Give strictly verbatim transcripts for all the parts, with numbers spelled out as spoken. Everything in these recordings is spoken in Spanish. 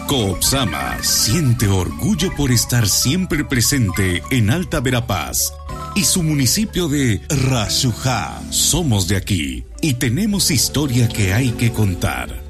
Coopsama siente orgullo por estar siempre presente en Alta Verapaz y su municipio de Rayujá. Somos de aquí y tenemos historia que hay que contar.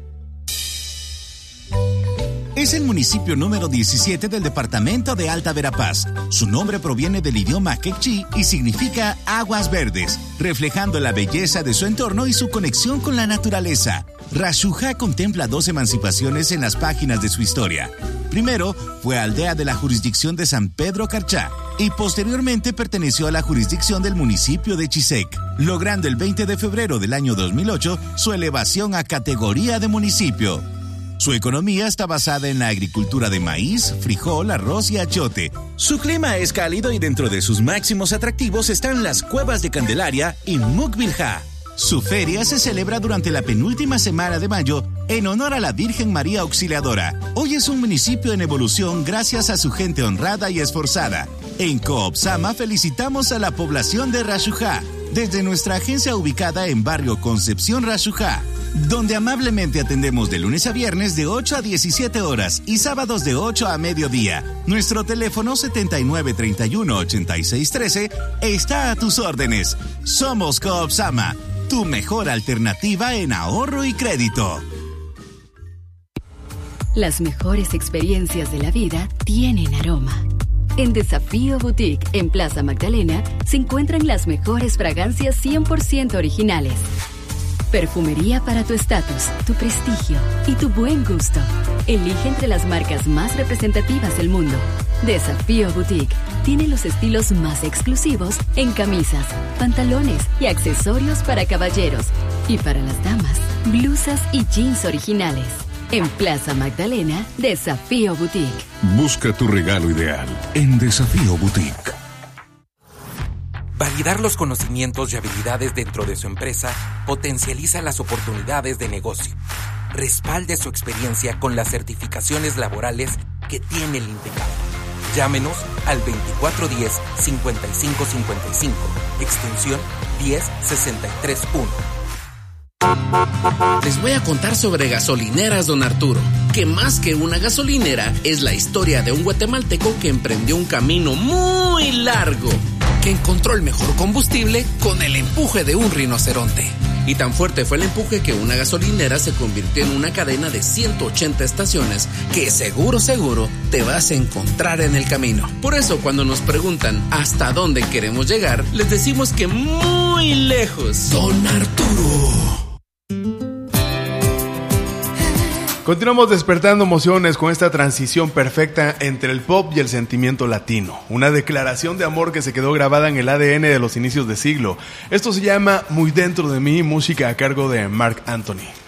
Es el municipio número diecisiete del departamento de Alta Verapaz. Su nombre proviene del idioma quechí y significa aguas verdes, reflejando la belleza de su entorno y su conexión con la naturaleza. Rayujá contempla dos emancipaciones en las páginas de su historia. Primero, fue aldea de la jurisdicción de San Pedro Carchá y posteriormente perteneció a la jurisdicción del municipio de Chisec, logrando el veinte de febrero del año dos mil ocho su elevación a categoría de municipio. Su economía está basada en la agricultura de maíz, frijol, arroz y achiote. Su clima es cálido y dentro de sus máximos atractivos están las cuevas de Candelaria y Mukbilja. Su feria se celebra durante la penúltima semana de mayo en honor a la Virgen María Auxiliadora. Hoy es un municipio en evolución gracias a su gente honrada y esforzada. En Coopsama felicitamos a la población de Rayujá desde nuestra agencia ubicada en barrio Concepción Rayujá, donde amablemente atendemos de lunes a viernes de ocho a diecisiete horas y sábados de ocho a mediodía. Nuestro teléfono setenta y nueve treinta y uno ochenta y seis trece está a tus órdenes. Somos Coopsama, tu mejor alternativa en ahorro y crédito. Las mejores experiencias de la vida tienen aroma. En Desafío Boutique, en Plaza Magdalena, se encuentran las mejores fragancias cien por ciento originales. Perfumería para tu estatus, tu prestigio y tu buen gusto. Elige entre las marcas más representativas del mundo. Desafío Boutique tiene los estilos más exclusivos en camisas, pantalones y accesorios para caballeros. Y para las damas, blusas y jeans originales. En Plaza Magdalena, Desafío Boutique. Busca tu regalo ideal en Desafío Boutique. Validar los conocimientos y habilidades dentro de su empresa potencializa las oportunidades de negocio. Respalde su experiencia con las certificaciones laborales que tiene el INTECAP. Llámenos al veinticuatro diez cincuenta y cinco cincuenta y cinco, extensión diez sesenta y tres uno. Les voy a contar sobre Gasolineras Don Arturo, que más que una gasolinera es la historia de un guatemalteco que emprendió un camino muy largo, que encontró el mejor combustible con el empuje de un rinoceronte. Y tan fuerte fue el empuje que una gasolinera se convirtió en una cadena de ciento ochenta estaciones que seguro, seguro te vas a encontrar en el camino. Por eso cuando nos preguntan hasta dónde queremos llegar, les decimos que muy lejos. Don Arturo. Continuamos despertando emociones con esta transición perfecta entre el pop y el sentimiento latino. Una declaración de amor que se quedó grabada en el A D N de los inicios de siglo. Esto se llama Muy Dentro de Mí, música a cargo de Marc Anthony.